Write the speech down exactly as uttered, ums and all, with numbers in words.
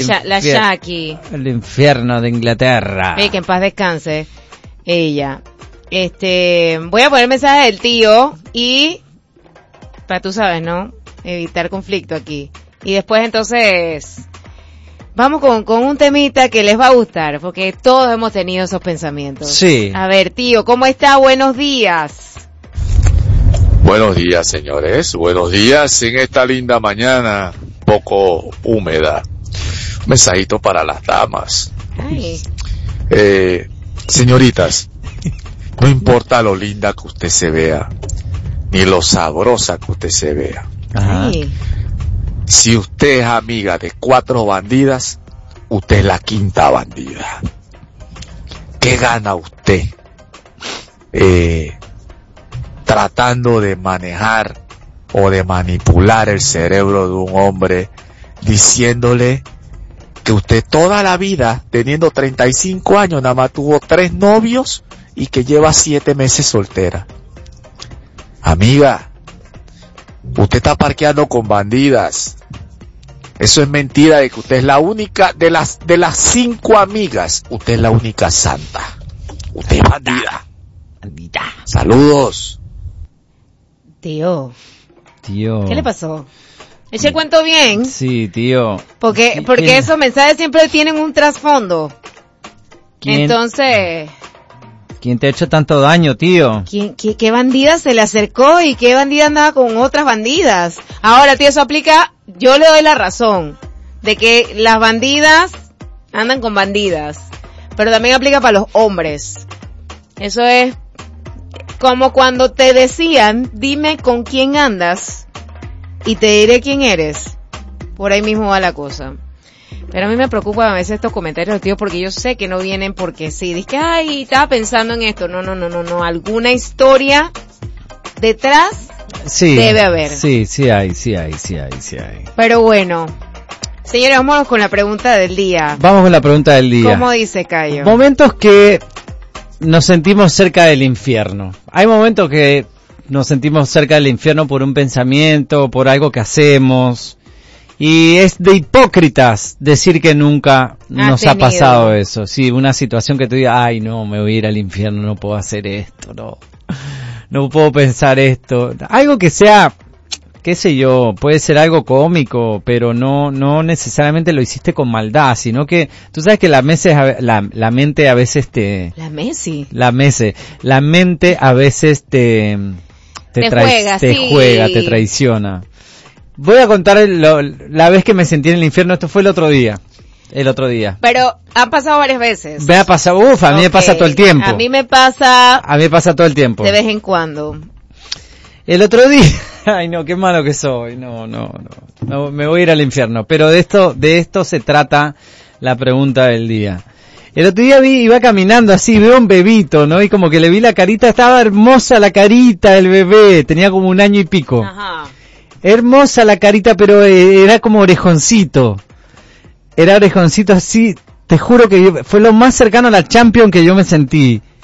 Sha- la Shaki. El infierno de Inglaterra. Eh, que en paz descanse ella. Este, voy a poner el mensaje del tío y, para tú sabes, ¿no? Evitar conflicto aquí. Y después entonces, vamos con, con un temita que les va a gustar, porque todos hemos tenido esos pensamientos. Sí. A ver, tío, ¿cómo está? Buenos días. Buenos días, señores. Buenos días en esta linda mañana, poco húmeda. Un mensajito para las damas. Ay. Eh, señoritas, no importa lo linda que usted se vea, ni lo sabrosa que usted se vea. Ajá. Ay. Si usted es amiga de cuatro bandidas, usted es la quinta bandida. ¿Qué gana usted? Eh... tratando de manejar o de manipular el cerebro de un hombre, diciéndole que usted toda la vida, teniendo treinta y cinco años, nada más tuvo tres novios y que lleva siete meses soltera. Amiga, usted está parqueando con bandidas. Eso es mentira de que usted es la única, de las, de las cinco amigas, usted es la única santa. Usted es bandida. Bandida. Saludos. Tío, Tío. ¿qué le pasó? ¿Eche el cuento bien? Sí, tío. Porque, porque ¿Quién? esos mensajes siempre tienen un trasfondo. ¿Quién, Entonces, ¿Quién te ha hecho tanto daño, tío? ¿quién, qué, ¿qué bandida se le acercó y qué bandida andaba con otras bandidas? Ahora, tío, eso aplica, yo le doy la razón, de que las bandidas andan con bandidas, pero también aplica para los hombres. Eso es como cuando te decían, dime con quién andas y te diré quién eres. Por ahí mismo va la cosa. Pero a mí me preocupan a veces estos comentarios, tío, porque yo sé que no vienen porque sí. Dice que, ay, estaba pensando en esto. No, no, no, no, no. Alguna historia detrás Sí. debe haber. Sí, sí hay, sí hay, sí hay, sí hay. Pero bueno, señores, vámonos con la pregunta del día. Vamos con la pregunta del día. ¿Cómo dice Cayo? Momentos que nos sentimos cerca del infierno. Hay momentos que nos sentimos cerca del infierno por un pensamiento, por algo que hacemos. Y es de hipócritas decir que nunca nos ha tenido. pasado eso. Sí, una situación que tú digas, ay no, me voy a ir al infierno, no puedo hacer esto, no. No puedo pensar esto. Algo que sea, qué sé yo, puede ser algo cómico, pero no no necesariamente lo hiciste con maldad, sino que tú sabes que la mente, la, la mente a veces te... La Messi. La mente, la mente a veces te... Te, Te trai- juega, te sí. juega, te traiciona. Voy a contar el- lo- la vez que me sentí en el infierno, esto fue el otro día. El otro día. Pero han pasado varias veces. Me ha pasado, uf, a mí me Ok. pasa todo el tiempo. A mí me pasa A mí me pasa todo el tiempo. de vez en cuando. El otro día, ay no, qué malo que soy, no, no, no, no, me voy a ir al infierno, pero de esto, de esto se trata la pregunta del día. El otro día vi, iba caminando así, veo un bebito, ¿no? Y como que le vi la carita, estaba hermosa la carita del bebé, tenía como un año y pico. Ajá. Hermosa la carita, pero eh, era como orejoncito. Era orejoncito así, te juro que yo- fue lo más cercano a la Champions que yo me sentí.